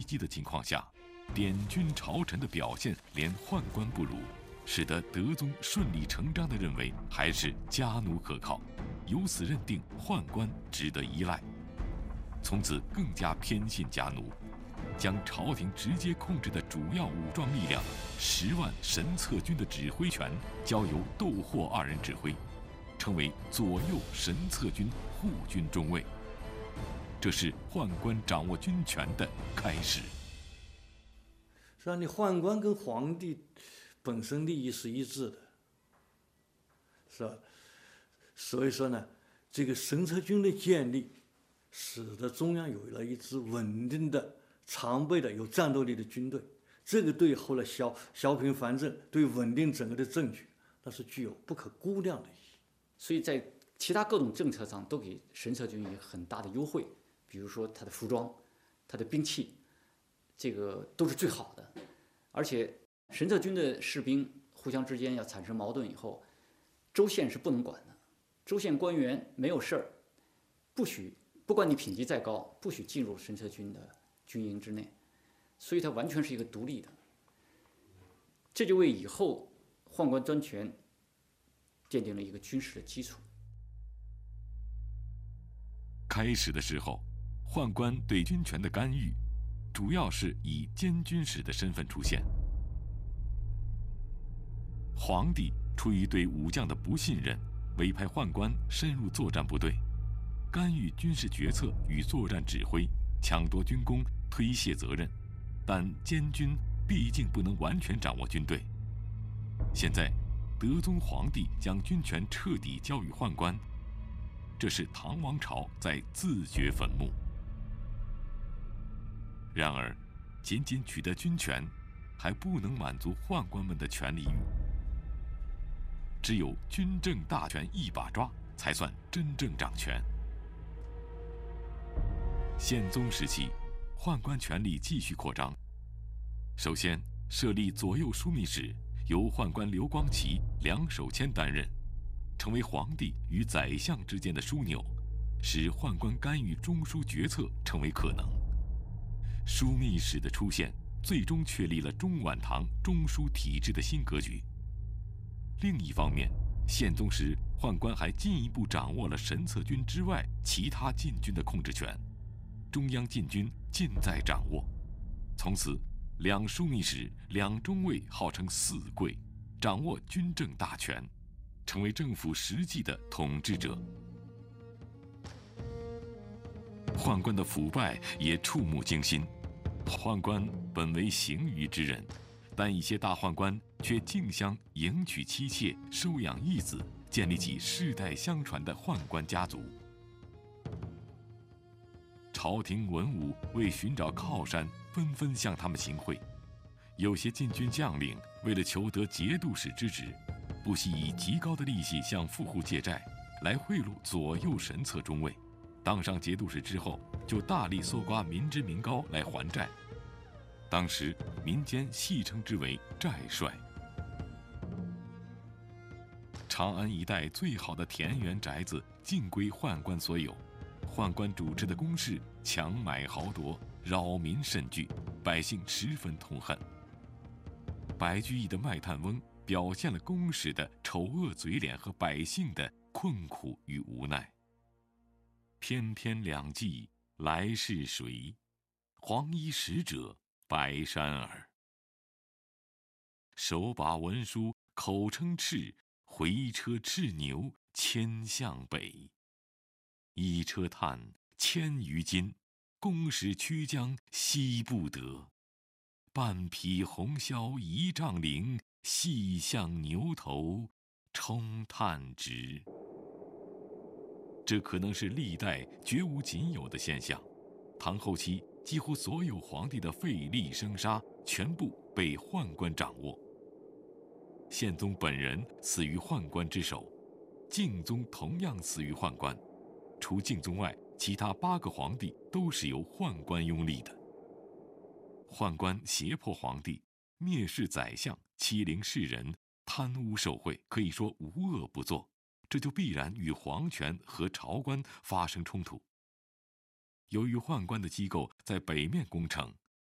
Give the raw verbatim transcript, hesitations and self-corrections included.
机的情况下，点军朝臣的表现连宦官不如，使得德宗顺理成章地认为还是家奴可靠，由此认定宦官值得依赖，从此更加偏信家奴，将朝廷直接控制的主要武装力量十万神策军的指挥权交由窦霍二人指挥，成为左右神策军护军中尉。这是宦官掌握军权的开始。 实际上，你宦官跟皇帝本身利益是一致的，是吧？所以说呢，这个神策军的建立，使得中央有了一支稳定的、常备的、有战斗力的军队。这个对后来消消平藩镇、对稳定整个的政局，那是具有不可估量的意义。 所以在其他各种政策上都给神策军以很大的优惠，比如说他的服装、他的兵器，这个都是最好的。而且神策军的士兵互相之间要产生矛盾以后，州县是不能管的，州县官员没有事儿，不许不管你品级再高，不许进入神策军的军营之内，所以它完全是一个独立的。这就为以后宦官专权奠定了一个军事的基础。 开始的时候，宦官对军权的干预，主要是以监军使的身份出现。皇帝出于对武将的不信任，委派宦官深入作战部队，干预军事决策与作战指挥，抢夺军功，推卸责任。但监军毕竟不能完全掌握军队。现在，德宗皇帝将军权彻底交予宦官，这是唐王朝在自掘坟墓。然而，仅仅取得军权，还不能满足宦官们的权力欲。只有军政大权一把抓，才算真正掌权。宪宗时期，宦官权力继续扩张。首先设立左右枢密使，由宦官刘光奇、梁守谦担任，成为皇帝与宰相之间的枢纽，使宦官干预中枢决策成为可能。枢密使的出现，最终确立了中晚唐中枢体制的新格局。另一方面，宪宗时宦官还进一步掌握了神策军之外其他禁军的控制权，中央禁军尽在掌握。从此，两枢密使、两中尉号称四贵，掌握军政大权，成为政府实际的统治者。宦官的腐败也触目惊心。宦官本为行于之人，但一些大宦官却竞相迎娶妻妾，收养义子，建立起世代相传的宦官家族。朝廷文武为寻找靠山，纷纷向他们行贿。有些禁军将领为了求得节度使之职，不惜以极高的利息向富户借债，来贿赂左右神策中尉。当上节度使之后，就大力搜刮民脂民膏来还债。当时民间戏称之为债帅。长安一带最好的田园宅子尽归宦官所有，宦官主持的宫室强买豪夺，扰民甚巨，百姓十分痛恨。白居易的《卖炭翁》表现了宫使的丑恶嘴脸和百姓的困苦与无奈。翩翩两骑来是谁？黄衣使者白衫儿。手把文书口称敕，回车叱牛牵向北。一车炭千余斤，宫使驱将惜不得。半匹红绡一丈绫，细向牛头冲炭直。这可能是历代绝无仅有的现象。唐后期几乎所有皇帝的费力生杀全部被宦官掌握。宪宗本人死于宦官之手，敬宗同样死于宦官。除敬宗外，其他八个皇帝都是由宦官拥立的。宦官胁迫皇帝，蔑视宰相，欺凌世人，贪污受贿，可以说无恶不作，这就必然与皇权和朝官发生冲突。由于宦官的机构在北面攻城，